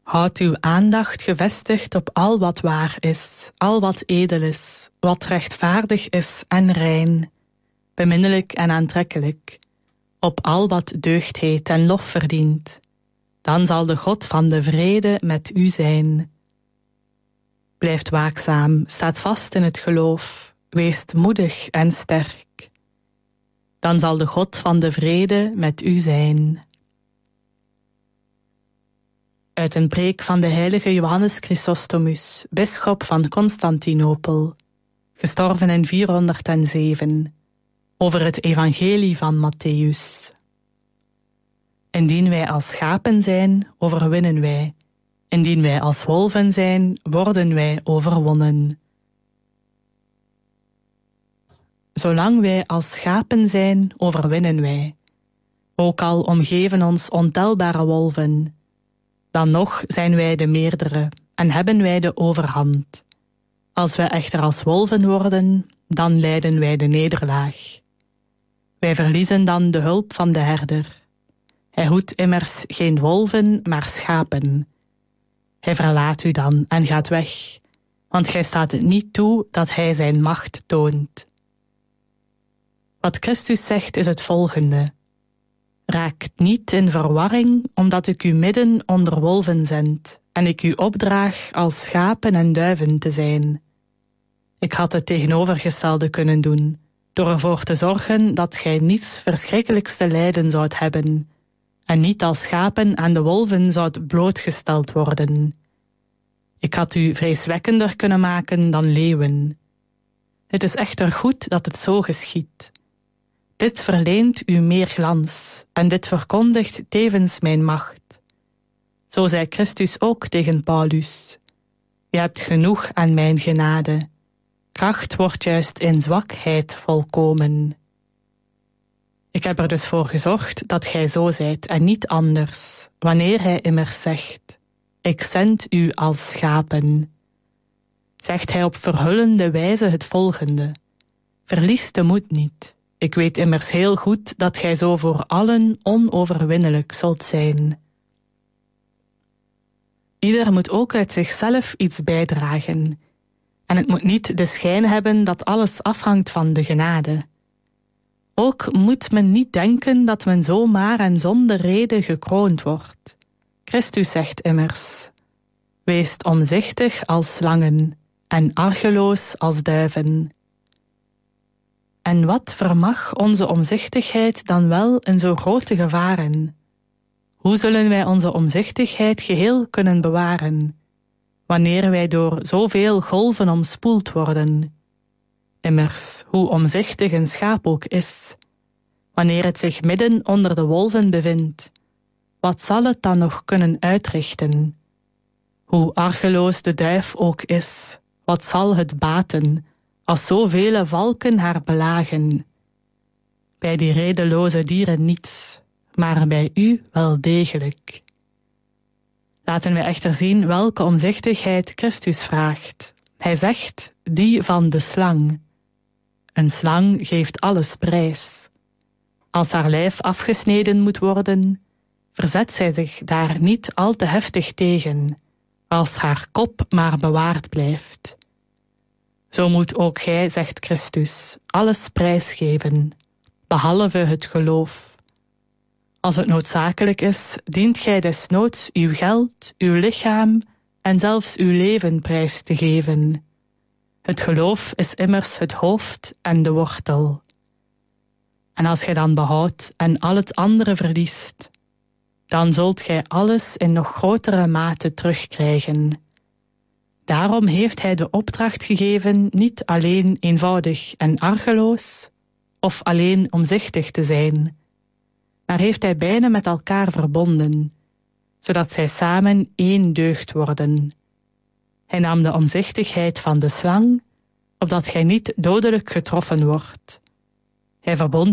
Houd uw aandacht gevestigd op al wat waar is, al wat edel is, wat rechtvaardig is en rein, beminnelijk en aantrekkelijk, op al wat deugd heet en lof verdient. Dan zal de God van de vrede met u zijn. Blijft waakzaam, staat vast in het geloof, weest moedig en sterk. Dan zal de God van de vrede met u zijn. Uit een preek van de heilige Johannes Chrysostomus, bisschop van Constantinopel, gestorven in 407, over het evangelie van Mattheüs. Indien wij als schapen zijn, overwinnen wij. Indien wij als wolven zijn, worden wij overwonnen. Zolang wij als schapen zijn, overwinnen wij. Ook al omgeven ons ontelbare wolven, dan nog zijn wij de meerdere en hebben wij de overhand. Als wij echter als wolven worden, dan lijden wij de nederlaag. Wij verliezen dan de hulp van de herder. Hij hoedt immers geen wolven, maar schapen. Hij verlaat u dan en gaat weg, want gij staat het niet toe dat hij zijn macht toont. Wat Christus zegt is het volgende. Raakt niet in verwarring, omdat ik u midden onder wolven zend, en ik u opdraag als schapen en duiven te zijn. Ik had het tegenovergestelde kunnen doen, door ervoor te zorgen dat gij niets verschrikkelijks te lijden zoudt hebben, en niet als schapen aan de wolven zoudt blootgesteld worden. Ik had u vreeswekkender kunnen maken dan leeuwen. Het is echter goed dat het zo geschiedt. Dit verleent u meer glans, en dit verkondigt tevens mijn macht. Zo zei Christus ook tegen Paulus. Je hebt genoeg aan mijn genade. Kracht wordt juist in zwakheid volkomen. Ik heb er dus voor gezorgd dat gij zo zijt en niet anders, wanneer hij immers zegt, ik zend u als schapen. Zegt hij op verhullende wijze het volgende, verlies de moed niet. Ik weet immers heel goed dat gij zo voor allen onoverwinnelijk zult zijn. Ieder moet ook uit zichzelf iets bijdragen. En het moet niet de schijn hebben dat alles afhangt van de genade. Ook moet men niet denken dat men zomaar en zonder reden gekroond wordt. Christus zegt immers, weest omzichtig als slangen en argeloos als duiven. En wat vermag onze omzichtigheid dan wel in zo grote gevaren? Hoe zullen wij onze omzichtigheid geheel kunnen bewaren, wanneer wij door zoveel golven omspoeld worden? Immers, hoe omzichtig een schaap ook is, wanneer het zich midden onder de wolven bevindt, wat zal het dan nog kunnen uitrichten? Hoe argeloos de duif ook is, wat zal het baten, als zoveel valken haar belagen? Bij die redeloze dieren niets, maar bij u wel degelijk. Laten wij echter zien welke omzichtigheid Christus vraagt. Hij zegt, die van de slang. Een slang geeft alles prijs. Als haar lijf afgesneden moet worden, verzet zij zich daar niet al te heftig tegen, als haar kop maar bewaard blijft. Zo moet ook gij, zegt Christus, alles prijsgeven, behalve het geloof. Als het noodzakelijk is, dient gij desnoods uw geld, uw lichaam en zelfs uw leven prijs te geven. Het geloof is immers het hoofd en de wortel. En als gij dan behoudt en al het andere verliest, dan zult gij alles in nog grotere mate terugkrijgen. Daarom heeft hij de opdracht gegeven niet alleen eenvoudig en argeloos, of alleen omzichtig te zijn, maar heeft hij beiden met elkaar verbonden, zodat zij samen één deugd worden. Hij nam de omzichtigheid van de slang, opdat gij niet dodelijk getroffen wordt. Hij verbond